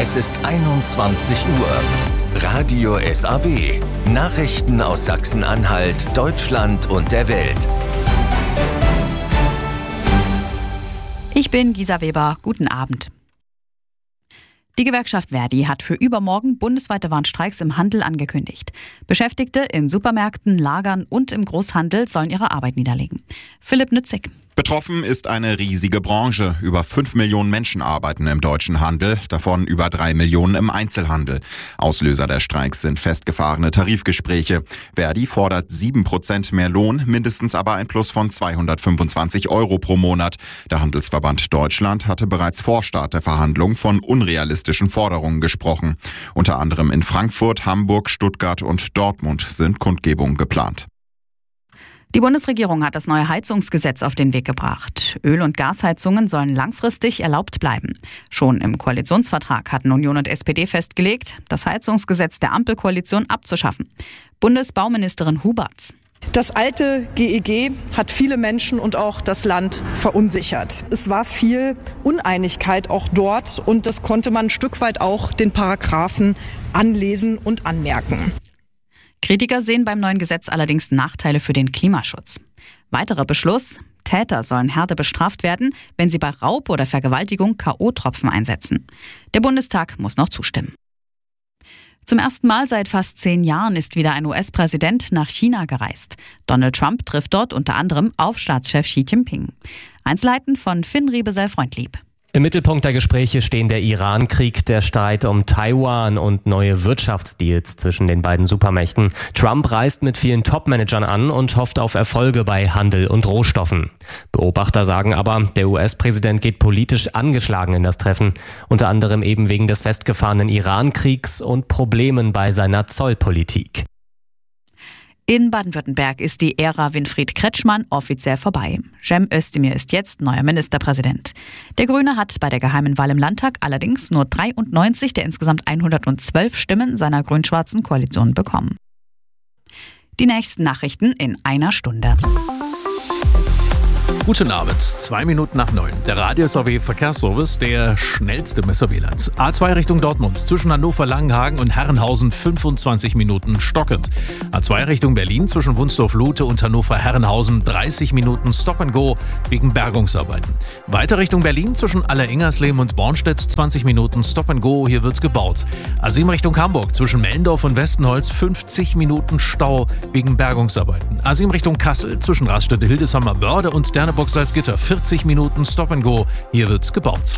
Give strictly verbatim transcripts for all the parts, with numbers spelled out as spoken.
Es ist einundzwanzig Uhr. Radio S A W. Nachrichten aus Sachsen-Anhalt, Deutschland und der Welt. Ich bin Gisa Weber. Guten Abend. Die Gewerkschaft Verdi hat für übermorgen bundesweite Warnstreiks im Handel angekündigt. Beschäftigte in Supermärkten, Lagern und im Großhandel sollen ihre Arbeit niederlegen. Philipp Nützig. Betroffen ist eine riesige Branche. Über fünf Millionen Menschen arbeiten im deutschen Handel, davon über drei Millionen im Einzelhandel. Auslöser der Streiks sind festgefahrene Tarifgespräche. Verdi fordert sieben Prozent mehr Lohn, mindestens aber ein Plus von zweihundertfünfundzwanzig Euro pro Monat. Der Handelsverband Deutschland hatte bereits vor Start der Verhandlungen von unrealistischen Forderungen gesprochen. Unter anderem in Frankfurt, Hamburg, Stuttgart und Dortmund sind Kundgebungen geplant. Die Bundesregierung hat das neue Heizungsgesetz auf den Weg gebracht. Öl- und Gasheizungen sollen langfristig erlaubt bleiben. Schon im Koalitionsvertrag hatten Union und S P D festgelegt, das Heizungsgesetz der Ampelkoalition abzuschaffen. Bundesbauministerin Huberts. Das alte G E G hat viele Menschen und auch das Land verunsichert. Es war viel Uneinigkeit auch dort und das konnte man ein Stück weit auch den Paragraphen anlesen und anmerken. Kritiker sehen beim neuen Gesetz allerdings Nachteile für den Klimaschutz. Weiterer Beschluss: Täter sollen härter bestraft werden, wenn sie bei Raub oder Vergewaltigung K O-Tropfen einsetzen. Der Bundestag muss noch zustimmen. Zum ersten Mal seit fast zehn Jahren ist wieder ein U S-Präsident nach China gereist. Donald Trump trifft dort unter anderem auf Staatschef Xi Jinping. Einzelheiten von Finn Riebesell-Freundlieb. Im Mittelpunkt der Gespräche stehen der Iran-Krieg, der Streit um Taiwan und neue Wirtschaftsdeals zwischen den beiden Supermächten. Trump reist mit vielen Top-Managern an und hofft auf Erfolge bei Handel und Rohstoffen. Beobachter sagen aber, der U S-Präsident geht politisch angeschlagen in das Treffen, unter anderem eben wegen des festgefahrenen Iran-Kriegs und Problemen bei seiner Zollpolitik. In Baden-Württemberg ist die Ära Winfried Kretschmann offiziell vorbei. Cem Özdemir ist jetzt neuer Ministerpräsident. Der Grüne hat bei der geheimen Wahl im Landtag allerdings nur dreiundneunzig der insgesamt hundertzwölf Stimmen seiner grün-schwarzen Koalition bekommen. Die nächsten Nachrichten in einer Stunde. Guten Abend, zwei Minuten nach neun. Der Radio S A W Verkehrsservice, der schnellste Messer W L A Ns. A zwei Richtung Dortmund, zwischen Hannover-Langenhagen und Herrenhausen fünfundzwanzig Minuten stockend. A zwei Richtung Berlin, zwischen Wunsdorf-Lute und Hannover-Herrenhausen dreißig Minuten Stop and Go wegen Bergungsarbeiten. Weiter Richtung Berlin, zwischen Aller-Ingersleben und Bornstedt zwanzig Minuten Stop and Go, hier wird gebaut. A sieben Richtung Hamburg, zwischen Mellendorf und Westenholz fünfzig Minuten Stau wegen Bergungsarbeiten. A sieben Richtung Kassel, zwischen Raststätte Hildeshammer, Mörde und Derneburg Salzgitter, vierzig Minuten Stop and Go. Hier wird gebaut.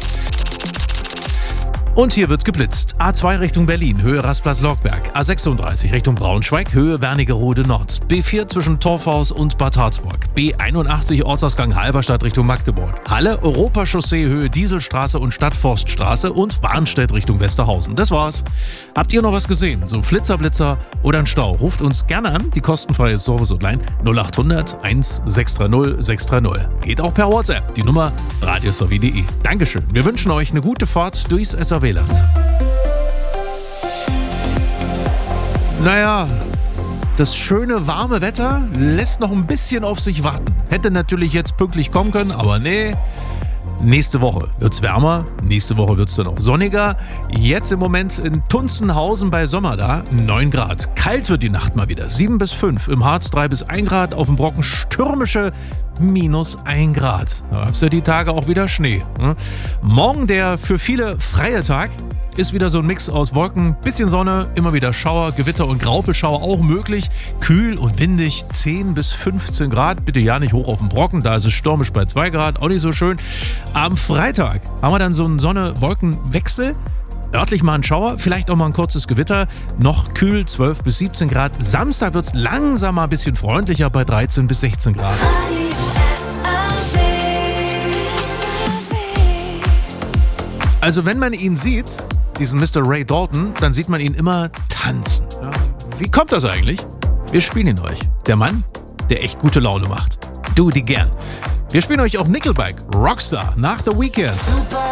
Und hier wird geblitzt. A zwei Richtung Berlin, Höhe Rastplatz-Logberg. A sechsunddreißig Richtung Braunschweig, Höhe Wernigerode Nord. B vier zwischen Torfhaus und Bad Harzburg. B einundachtzig Ortsausgang Halberstadt Richtung Magdeburg. Halle, Europachaussee, Höhe Dieselstraße und Stadtforststraße und Warnstedt Richtung Westerhausen. Das war's. Habt ihr noch was gesehen? So Flitzer, Blitzer oder ein Stau? Ruft uns gerne an, die kostenfreie Service-Hotline null acht hundert eins sechs drei null sechs drei null. Geht auch per WhatsApp, die Nummer radio s a w punkt d e. Dankeschön. Wir wünschen euch eine gute Fahrt durchs S A W Land. Naja, das schöne warme Wetter lässt noch ein bisschen auf sich warten. Hätte natürlich jetzt pünktlich kommen können, aber nee. Nächste Woche wird's wärmer, nächste Woche wird's dann auch sonniger. Jetzt im Moment in Tunzenhausen bei Sommer da, neun Grad. Kalt wird die Nacht mal wieder, sieben bis fünf. Im Harz drei bis ein Grad, auf dem Brocken stürmische minus ein Grad. Da gab's ja die Tage auch wieder Schnee. Morgen der für viele freie Tag. Ist wieder so ein Mix aus Wolken, bisschen Sonne, immer wieder Schauer, Gewitter und Graupelschauer auch möglich. Kühl und windig, zehn bis fünfzehn Grad. Bitte ja nicht hoch auf den Brocken, da ist es stürmisch bei zwei Grad, auch nicht so schön. Am Freitag haben wir dann so einen Sonne-Wolken-Wechsel. Örtlich mal ein Schauer, vielleicht auch mal ein kurzes Gewitter. Noch kühl, zwölf bis siebzehn Grad. Samstag wird es langsam mal ein bisschen freundlicher bei dreizehn bis sechzehn Grad. Also wenn man ihn sieht, diesen Mister Ray Dalton, dann sieht man ihn immer tanzen. Ja, wie kommt das eigentlich? Wir spielen ihn euch. Der Mann, der echt gute Laune macht. Do it again. Wir spielen euch auch Nickelback, Rockstar, nach The Weeknd.